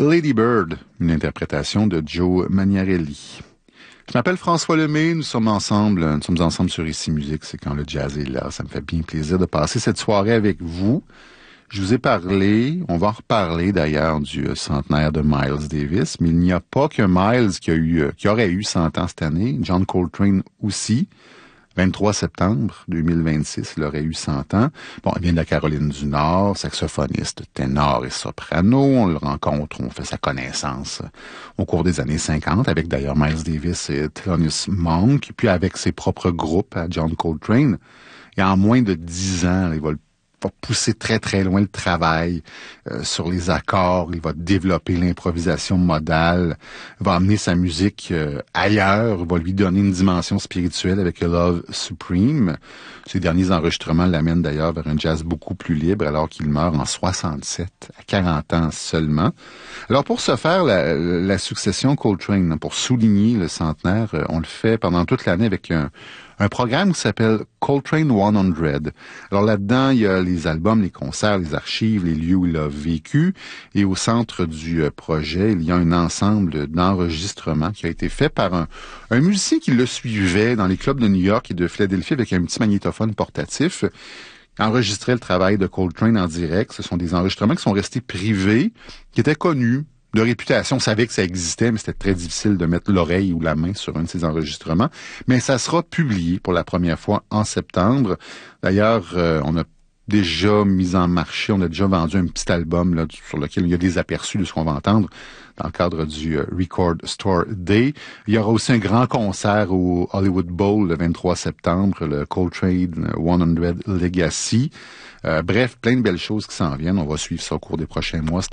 Lady Bird, une interprétation de Joe Maniarelli. Je m'appelle François Lemay, nous sommes ensemble sur Ici Musique, c'est quand le jazz est là. Ça me fait bien plaisir de passer cette soirée avec vous. Je vous ai parlé, on va en reparler d'ailleurs du centenaire de Miles Davis, mais il n'y a pas qu'un Miles qui aurait eu 100 ans cette année, John Coltrane aussi. 23 septembre 2026, il aurait eu 100 ans. Bon, il vient de la Caroline du Nord, saxophoniste, ténor et soprano. On le rencontre, on fait sa connaissance au cours des années 50, avec d'ailleurs Miles Davis et Thelonious Monk, puis avec ses propres groupes à John Coltrane. Et en moins de 10 ans, il va pousser très très loin le travail sur les accords, il va développer l'improvisation modale, va amener sa musique ailleurs, va lui donner une dimension spirituelle avec Love Supreme. Ces derniers enregistrements l'amènent d'ailleurs vers un jazz beaucoup plus libre alors qu'il meurt en 67, à 40 ans seulement. Alors pour ce faire, la succession Coltrane, pour souligner le centenaire, on le fait pendant toute l'année avec un programme qui s'appelle Coltrane 100. Alors là-dedans, il y a les albums, les concerts, les archives, les lieux où il a vécu. Et au centre du projet, il y a un ensemble d'enregistrements qui a été fait par un musicien qui le suivait dans les clubs de New York et de Philadelphie avec un petit magnétophone portatif. Il enregistrait le travail de Coltrane en direct. Ce sont des enregistrements qui sont restés privés, qui étaient connus, de réputation. On savait que ça existait, mais c'était très difficile de mettre l'oreille ou la main sur un de ces enregistrements. Mais ça sera publié pour la première fois en septembre. D'ailleurs, on a déjà mis en marché, on a déjà vendu un petit album là, sur lequel il y a des aperçus de ce qu'on va entendre dans le cadre du Record Store Day. Il y aura aussi un grand concert au Hollywood Bowl le 23 septembre, le Coltrane 100 Legacy. Bref, plein de belles choses qui s'en viennent. On va suivre ça au cours des prochains mois.